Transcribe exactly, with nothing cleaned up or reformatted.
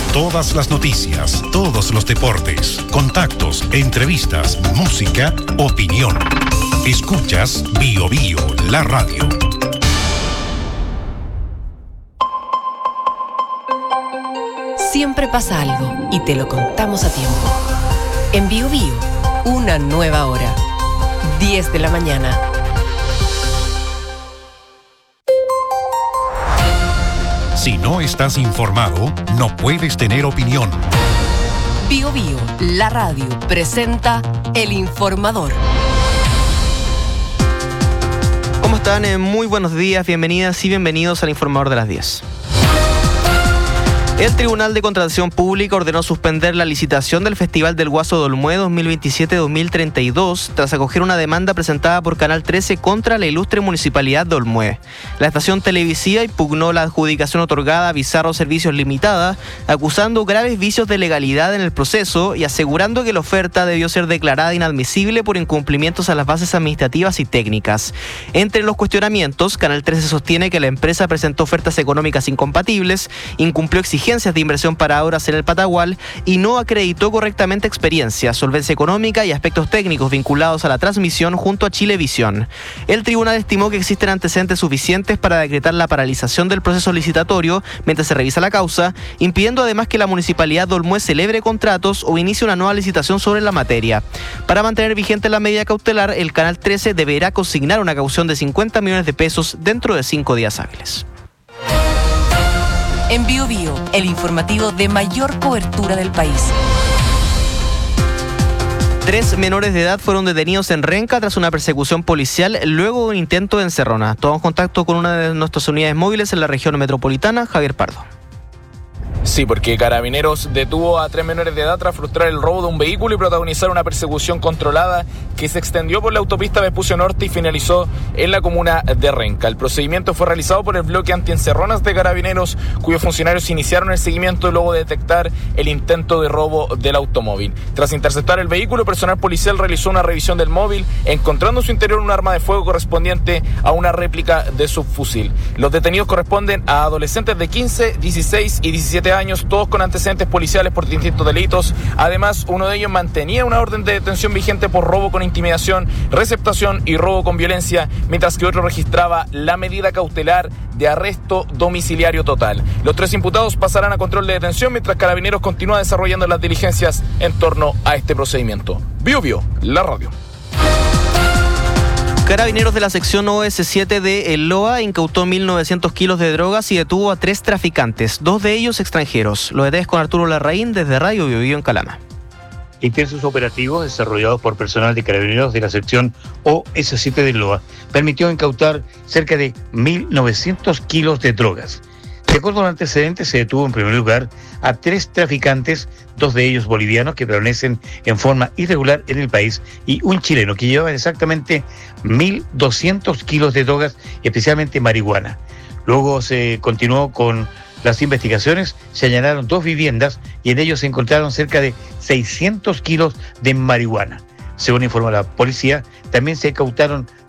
Todas las noticias, todos los deportes, contactos, entrevistas, música, opinión. Escuchas Bio Bio, la radio. Siempre pasa algo y te lo contamos a tiempo. En Bio Bio, una nueva hora. diez de la mañana. Si no estás informado, no puedes tener opinión. Bio Bio, la radio, presenta El Informador. ¿Cómo están? Eh, muy buenos días, bienvenidas y bienvenidos al Informador de las diez. El Tribunal de Contratación Pública ordenó suspender la licitación del Festival del Guaso de Olmué dos mil veintisiete dos mil treinta y dos tras acoger una demanda presentada por Canal trece contra la ilustre Municipalidad de Olmué. La estación televisiva impugnó la adjudicación otorgada a Bizarro Servicios Limitada, acusando graves vicios de legalidad en el proceso y asegurando que la oferta debió ser declarada inadmisible por incumplimientos a las bases administrativas y técnicas. Entre los cuestionamientos, Canal trece sostiene que la empresa presentó ofertas económicas incompatibles, incumplió exigencias de inversión para obras en el Patagual y no acreditó correctamente experiencia, solvencia económica y aspectos técnicos vinculados a la transmisión junto a Chilevisión. El tribunal estimó que existen antecedentes suficientes para decretar la paralización del proceso licitatorio mientras se revisa la causa, impidiendo además que la Municipalidad de Olmué celebre contratos o inicie una nueva licitación sobre la materia. Para mantener vigente la medida cautelar, el Canal trece deberá consignar una caución de cincuenta millones de pesos dentro de cinco días hábiles. En Bio Bio, el informativo de mayor cobertura del país. Tres menores de edad fueron detenidos en Renca tras una persecución policial luego de un intento de encerrona. Tomamos contacto con una de nuestras unidades móviles en la región metropolitana, Javier Pardo. Sí, porque Carabineros detuvo a tres menores de edad tras frustrar el robo de un vehículo y protagonizar una persecución controlada que se extendió por la autopista Vespucio Norte y finalizó en la comuna de Renca. El procedimiento fue realizado por el bloque antiencerronas de Carabineros, cuyos funcionarios iniciaron el seguimiento luego de detectar el intento de robo del automóvil. Tras interceptar el vehículo, el personal policial realizó una revisión del móvil, encontrando en su interior un arma de fuego correspondiente a una réplica de subfusil. Los detenidos corresponden a adolescentes de quince, dieciséis y diecisiete años, todos con antecedentes policiales por distintos delitos. Además, uno de ellos mantenía una orden de detención vigente por robo con intimidación, receptación y robo con violencia, mientras que otro registraba la medida cautelar de arresto domiciliario total. Los tres imputados pasarán a control de detención mientras Carabineros continúa desarrollando las diligencias en torno a este procedimiento. Bio Bio, la radio. Carabineros de la sección O S siete de El Loa incautó mil novecientos kilos de drogas y detuvo a tres traficantes, dos de ellos extranjeros. Lo detalles con Arturo Larraín desde Radio Bio Bio en Calama. Intensos operativos desarrollados por personal de Carabineros de la sección O S siete de Loa permitió incautar cerca de mil novecientos kilos de drogas. De acuerdo a los antecedentes, se detuvo en primer lugar a tres traficantes, dos de ellos bolivianos que permanecen en forma irregular en el país y un chileno que llevaba exactamente mil doscientos kilos de drogas, especialmente marihuana. Luego se continuó con las investigaciones, se allanaron dos viviendas y en ellos se encontraron cerca de seiscientos kilos de marihuana. Según informó la policía, también se incautaron